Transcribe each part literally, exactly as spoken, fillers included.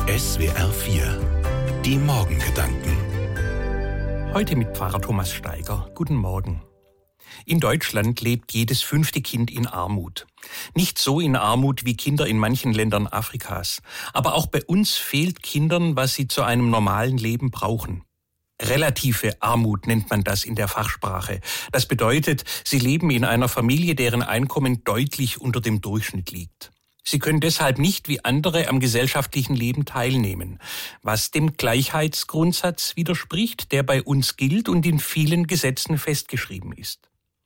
S W R vier. Die Morgengedanken. Heute mit Pfarrer Thomas Steiger. Guten Morgen. In Deutschland lebt jedes fünfte Kind in Armut. Nicht so in Armut wie Kinder in manchen Ländern Afrikas. Aber auch bei uns fehlt Kindern, was sie zu einem normalen Leben brauchen. Relative Armut nennt man das in der Fachsprache. Das bedeutet, sie leben in einer Familie, deren Einkommen deutlich unter dem Durchschnitt liegt. Sie können deshalb nicht wie andere am gesellschaftlichen Leben teilnehmen, was dem Gleichheitsgrundsatz widerspricht, der bei uns gilt und in vielen Gesetzen festgeschrieben ist.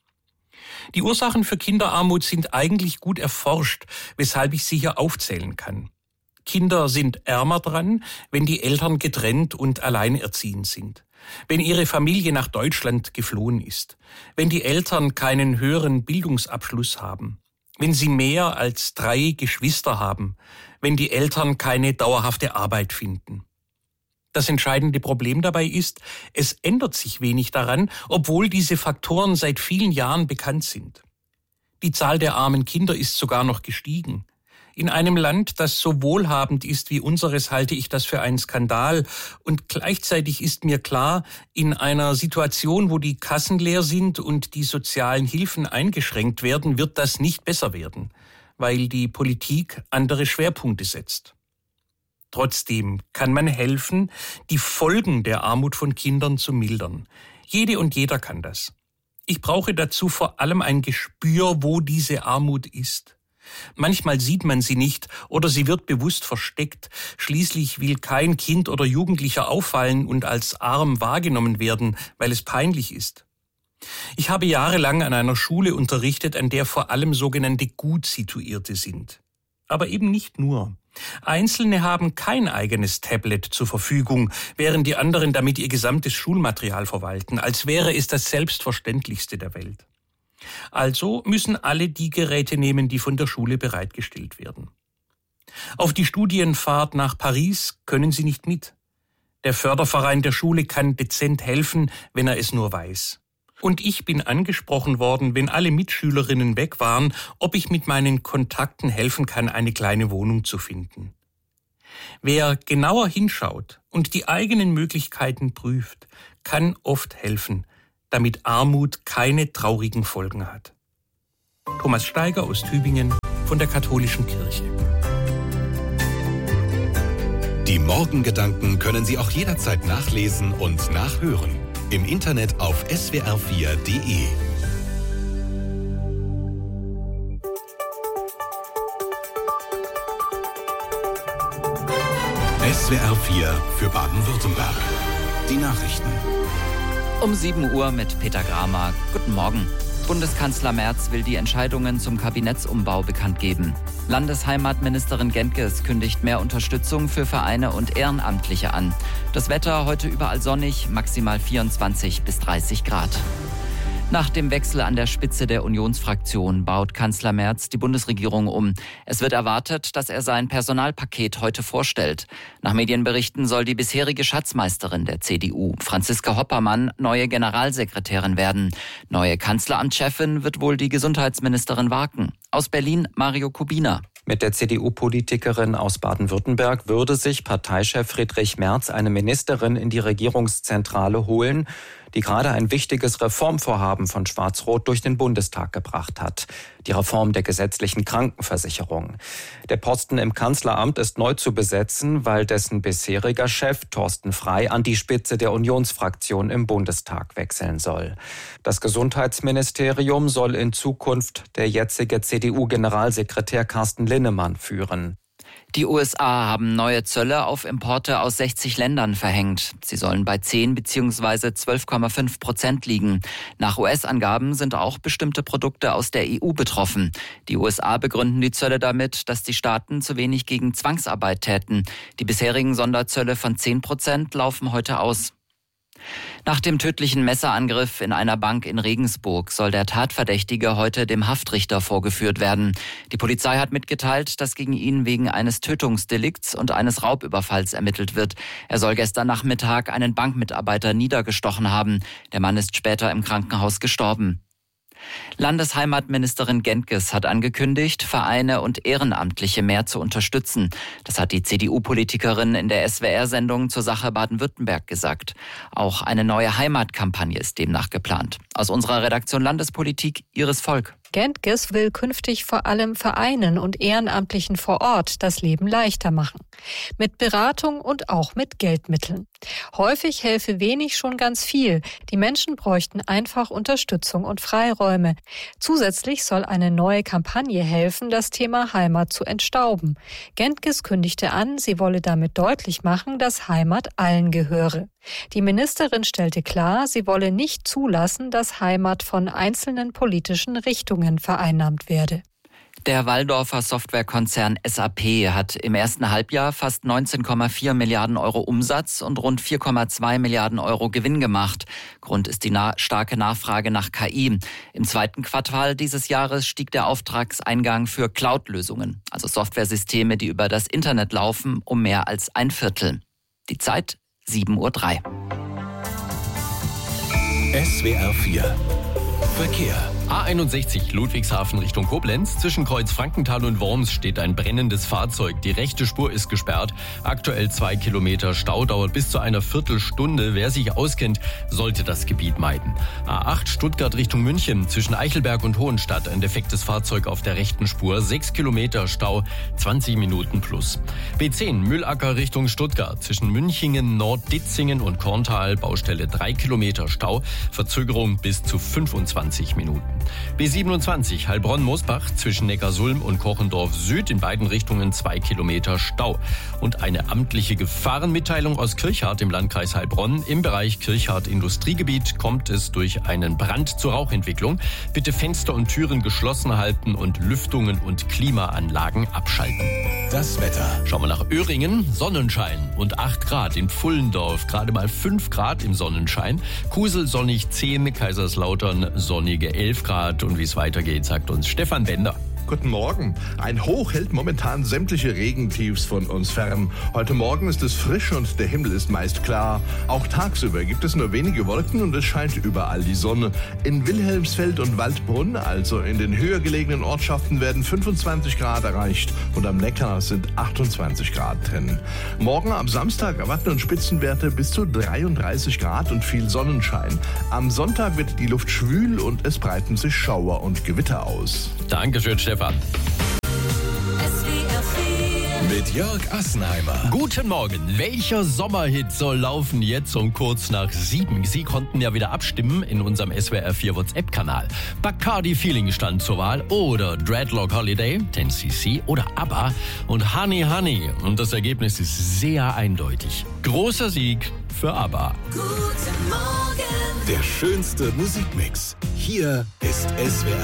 Die Ursachen für Kinderarmut sind eigentlich gut erforscht, weshalb ich sie hier aufzählen kann. Kinder sind ärmer dran, wenn die Eltern getrennt und alleinerziehend sind, wenn ihre Familie nach Deutschland geflohen ist, wenn die Eltern keinen höheren Bildungsabschluss haben, wenn sie mehr als drei Geschwister haben, wenn die Eltern keine dauerhafte Arbeit finden. Das entscheidende Problem dabei ist, es ändert sich wenig daran, obwohl diese Faktoren seit vielen Jahren bekannt sind. Die Zahl der armen Kinder ist sogar noch gestiegen. In einem Land, das so wohlhabend ist wie unseres, halte ich das für einen Skandal. Und gleichzeitig ist mir klar, in einer Situation, wo die Kassen leer sind und die sozialen Hilfen eingeschränkt werden, wird das nicht besser werden, weil die Politik andere Schwerpunkte setzt. Trotzdem kann man helfen, die Folgen der Armut von Kindern zu mildern. Jede und jeder kann das. Ich brauche dazu vor allem ein Gespür, wo diese Armut ist. Manchmal sieht man sie nicht oder sie wird bewusst versteckt. Schließlich will kein Kind oder Jugendlicher auffallen und als arm wahrgenommen werden, weil es peinlich ist. Ich habe jahrelang an einer Schule unterrichtet, an der vor allem sogenannte Gutsituierte sind. Aber eben nicht nur. Einzelne haben kein eigenes Tablet zur Verfügung, während die anderen damit ihr gesamtes Schulmaterial verwalten, als wäre es das Selbstverständlichste der Welt. Also müssen alle die Geräte nehmen, die von der Schule bereitgestellt werden. Auf die Studienfahrt nach Paris können sie nicht mit. Der Förderverein der Schule kann dezent helfen, wenn er es nur weiß. Und ich bin angesprochen worden, wenn alle Mitschülerinnen weg waren, ob ich mit meinen Kontakten helfen kann, eine kleine Wohnung zu finden. Wer genauer hinschaut und die eigenen Möglichkeiten prüft, kann oft helfen, damit Armut keine traurigen Folgen hat. Thomas Steiger aus Tübingen von der Katholischen Kirche. Die Morgengedanken können Sie auch jederzeit nachlesen und nachhören. Im Internet auf S W R vier Punkt de. S W R vier für Baden-Württemberg. Die Nachrichten. Um sieben Uhr mit Peter Gramer. Guten Morgen. Bundeskanzler Merz will die Entscheidungen zum Kabinettsumbau bekannt geben. Landesheimatministerin Gentges kündigt mehr Unterstützung für Vereine und Ehrenamtliche an. Das Wetter heute überall sonnig, maximal vierundzwanzig bis dreißig Grad. Nach dem Wechsel an der Spitze der Unionsfraktion baut Kanzler Merz die Bundesregierung um. Es wird erwartet, dass er sein Personalpaket heute vorstellt. Nach Medienberichten soll die bisherige Schatzmeisterin der C D U, Franziska Hoppermann, neue Generalsekretärin werden. Neue Kanzleramtschefin wird wohl die Gesundheitsministerin Warken. Aus Berlin Mario Kubina. Mit der C D U-Politikerin aus Baden-Württemberg würde sich Parteichef Friedrich Merz eine Ministerin in die Regierungszentrale holen, die gerade ein wichtiges Reformvorhaben von Schwarz-Rot durch den Bundestag gebracht hat. Die Reform der gesetzlichen Krankenversicherung. Der Posten im Kanzleramt ist neu zu besetzen, weil dessen bisheriger Chef Thorsten Frey an die Spitze der Unionsfraktion im Bundestag wechseln soll. Das Gesundheitsministerium soll in Zukunft der jetzige C D U-Generalsekretär Carsten Linnemann führen. Die U S A haben neue Zölle auf Importe aus sechzig Ländern verhängt. Sie sollen bei zehn bzw. zwölf Komma fünf Prozent liegen. Nach U S-Angaben sind auch bestimmte Produkte aus der E U betroffen. Die U S A begründen die Zölle damit, dass die Staaten zu wenig gegen Zwangsarbeit täten. Die bisherigen Sonderzölle von zehn Prozent laufen heute aus. Nach dem tödlichen Messerangriff in einer Bank in Regensburg soll der Tatverdächtige heute dem Haftrichter vorgeführt werden. Die Polizei hat mitgeteilt, dass gegen ihn wegen eines Tötungsdelikts und eines Raubüberfalls ermittelt wird. Er soll gestern Nachmittag einen Bankmitarbeiter niedergestochen haben. Der Mann ist später im Krankenhaus gestorben. Landesheimatministerin Gentges hat angekündigt, Vereine und Ehrenamtliche mehr zu unterstützen. Das hat die C D U-Politikerin in der S W R-Sendung zur Sache Baden-Württemberg gesagt. Auch eine neue Heimatkampagne ist demnach geplant. Aus unserer Redaktion Landespolitik, Iris Volk. Gentges will künftig vor allem Vereinen und Ehrenamtlichen vor Ort das Leben leichter machen. Mit Beratung und auch mit Geldmitteln. Häufig helfe wenig schon ganz viel. Die Menschen bräuchten einfach Unterstützung und Freiräume. Zusätzlich soll eine neue Kampagne helfen, das Thema Heimat zu entstauben. Gentges kündigte an, sie wolle damit deutlich machen, dass Heimat allen gehöre. Die Ministerin stellte klar, sie wolle nicht zulassen, dass Heimat von einzelnen politischen Richtungen vereinnahmt werde. Der Walldorfer Softwarekonzern S A P hat im ersten Halbjahr fast neunzehn Komma vier Milliarden Euro Umsatz und rund vier Komma zwei Milliarden Euro Gewinn gemacht. Grund ist die na- starke Nachfrage nach K I. Im zweiten Quartal dieses Jahres stieg der Auftragseingang für Cloud-Lösungen, also Softwaresysteme, die über das Internet laufen, um mehr als ein Viertel. Die Zeit sieben Uhr drei. S W R vier Verkehr. A einundsechzig Ludwigshafen Richtung Koblenz. Zwischen Kreuz Frankenthal und Worms steht ein brennendes Fahrzeug. Die rechte Spur ist gesperrt. Aktuell zwei Kilometer Stau, dauert bis zu einer Viertelstunde. Wer sich auskennt, sollte das Gebiet meiden. A acht Stuttgart Richtung München. Zwischen Eichelberg und Hohenstadt ein defektes Fahrzeug auf der rechten Spur. sechs Kilometer Stau, zwanzig Minuten plus. B zehn Mühlacker Richtung Stuttgart. Zwischen Münchingen, Nord-Ditzingen und Korntal. Baustelle drei Kilometer Stau. Verzögerung bis zu fünfundzwanzig Minuten. B siebenundzwanzig Heilbronn-Mosbach zwischen Neckarsulm und Kochendorf Süd in beiden Richtungen zwei Kilometer Stau. Und eine amtliche Gefahrenmitteilung aus Kirchhardt im Landkreis Heilbronn. Im Bereich Kirchhardt Industriegebiet kommt es durch einen Brand zur Rauchentwicklung. Bitte Fenster und Türen geschlossen halten und Lüftungen und Klimaanlagen abschalten. Das Wetter. Schauen wir nach Öhringen. Sonnenschein und acht Grad. In Pfullendorf gerade mal fünf Grad im Sonnenschein. Kusel sonnig zehn, Kaiserslautern sonnige elf Grad. Und wie es weitergeht, sagt uns Stefan Bender. Guten Morgen. Ein Hoch hält momentan sämtliche Regentiefs von uns fern. Heute Morgen ist es frisch und der Himmel ist meist klar. Auch tagsüber gibt es nur wenige Wolken und es scheint überall die Sonne. In Wilhelmsfeld und Waldbrunn, also in den höher gelegenen Ortschaften, werden fünfundzwanzig Grad erreicht und am Neckar sind achtundzwanzig Grad drin. Morgen am Samstag erwarten uns Spitzenwerte bis zu dreiunddreißig Grad und viel Sonnenschein. Am Sonntag wird die Luft schwül und es breiten sich Schauer und Gewitter aus. Dankeschön, Stefan. Mit Jörg Assenheimer. Guten Morgen. Welcher Sommerhit soll laufen jetzt um kurz nach sieben? Sie konnten ja wieder abstimmen in unserem S W R vier WhatsApp-Kanal. Bacardi Feeling stand zur Wahl oder Dreadlock Holiday, zehn C C oder ABBA und Honey Honey. Und das Ergebnis ist sehr eindeutig. Großer Sieg für ABBA. Guten Morgen. Der schönste Musikmix. Hier ist S W R